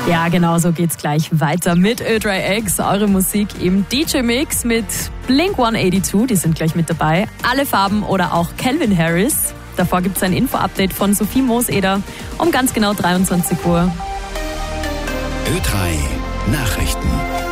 Ja, genau so geht's gleich weiter mit Ö3X. Eure Musik im DJ-Mix mit Blink 182, die sind gleich mit dabei. Alle Farben oder auch Calvin Harris. Davor gibt's ein Info-Update von Sophie Mooseder um ganz genau 23 Uhr. Ö3 Nachrichten.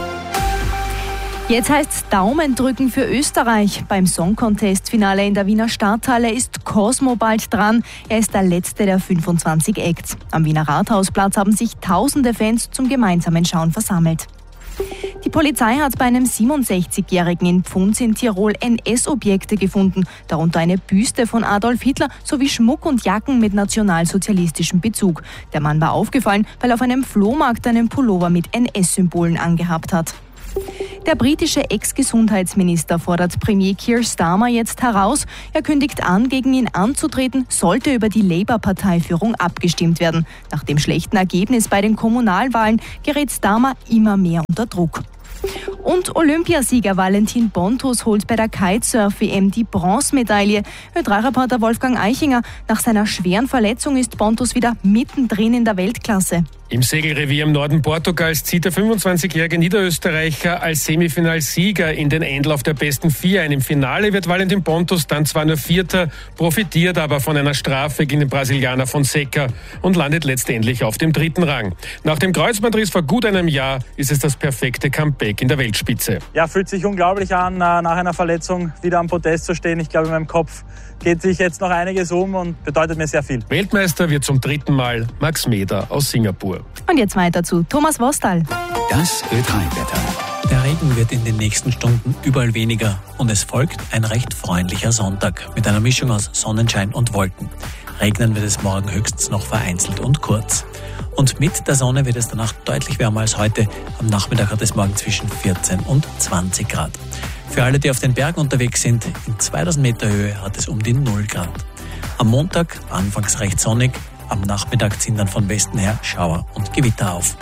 Jetzt heißt's Daumen drücken für Österreich. Beim Song-Contest-Finale in der Wiener Stadthalle ist Cosmo bald dran. Er ist der letzte der 25 Acts. Am Wiener Rathausplatz haben sich tausende Fans zum gemeinsamen Schauen versammelt. Die Polizei hat bei einem 67-Jährigen in Pfunds in Tirol NS-Objekte gefunden, darunter eine Büste von Adolf Hitler sowie Schmuck und Jacken mit nationalsozialistischem Bezug. Der Mann war aufgefallen, weil er auf einem Flohmarkt einen Pullover mit NS-Symbolen angehabt hat. Der britische Ex-Gesundheitsminister fordert Premier Keir Starmer jetzt heraus. Er kündigt an, gegen ihn anzutreten, sollte über die Labour-Parteiführung abgestimmt werden. Nach dem schlechten Ergebnis bei den Kommunalwahlen gerät Starmer immer mehr unter Druck. Und Olympiasieger Valentin Bontus holt bei der Kitesurf-WM die Bronzemedaille. Ö3-Reporter Wolfgang Eichinger: Nach seiner schweren Verletzung ist Bontus wieder mittendrin in der Weltklasse. Im Segelrevier im Norden Portugals zieht der 25-jährige Niederösterreicher als Semifinalsieger in den Endlauf der besten 4 ein. Im Finale wird Valentin Bontus dann zwar nur Vierter, profitiert aber von einer Strafe gegen den Brasilianer Fonseca und landet letztendlich auf dem 3. Rang. Nach dem Kreuzbandriss vor gut einem Jahr ist es das perfekte Comeback in der Weltspitze. Ja, fühlt sich unglaublich an, nach einer Verletzung wieder am Podest zu stehen. Ich glaube, in meinem Kopf geht sich jetzt noch einiges um und bedeutet mir sehr viel. Weltmeister wird zum 3. Mal Max Meder aus Singapur. Und jetzt weiter zu Thomas Wostal. Das Ö3-Wetter. Der Regen wird in den nächsten Stunden überall weniger und es folgt ein recht freundlicher Sonntag mit einer Mischung aus Sonnenschein und Wolken. Regnen wird es morgen höchstens noch vereinzelt und kurz. Und mit der Sonne wird es danach deutlich wärmer als heute. Am Nachmittag hat es morgen zwischen 14 und 20 Grad. Für alle, die auf den Bergen unterwegs sind, in 2000 Meter Höhe hat es um die 0 Grad. Am Montag anfangs recht sonnig, am Nachmittag ziehen dann von Westen her Schauer und Gewitter auf.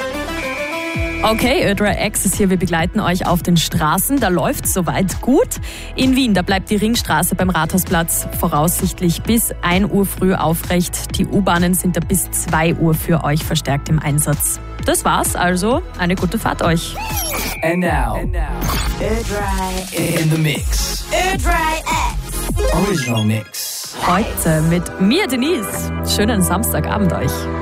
Okay, Ö3X ist hier, wir begleiten euch auf den Straßen. Da läuft's soweit gut. In Wien, da bleibt die Ringstraße beim Rathausplatz voraussichtlich bis 1 Uhr früh aufrecht. Die U-Bahnen sind da bis 2 Uhr für euch verstärkt im Einsatz. Das war's also. Eine gute Fahrt euch. And now. Ö3 in the mix. Ö3X Original Mix. Heute mit mir, Denise. Schönen Samstagabend euch.